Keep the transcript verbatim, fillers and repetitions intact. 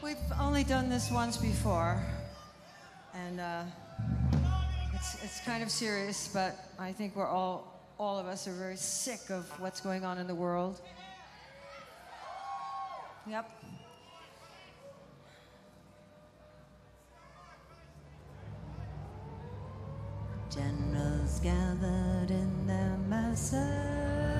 We've only done this once before, and uh, it's it's kind of serious, but I think we're all all of us are very sick of what's going on in the world. Yep. Generals gathered in their masses,